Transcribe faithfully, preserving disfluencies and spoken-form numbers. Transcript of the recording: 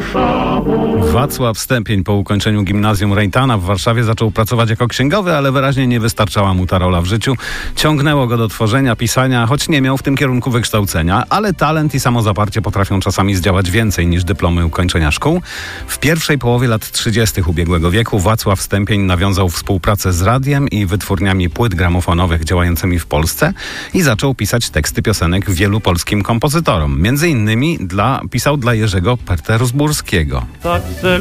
Warszawą. Wacław Stępień po ukończeniu gimnazjum Rejtana w Warszawie zaczął pracować jako księgowy, ale wyraźnie nie wystarczała mu ta rola w życiu. Ciągnęło go do tworzenia, pisania, choć nie miał w tym kierunku wykształcenia, ale talent i samozaparcie potrafią czasami zdziałać więcej niż dyplomy ukończenia szkół. W pierwszej połowie lat trzydziestych ubiegłego wieku Wacław Stępień nawiązał współpracę z radiem i wytwórniami płyt gramofonowych działającymi w Polsce i zaczął pisać teksty piosenek wielu polskim kompozytorom. Między innymi dla, pisał dla Jerzego Petersburskiego. Tak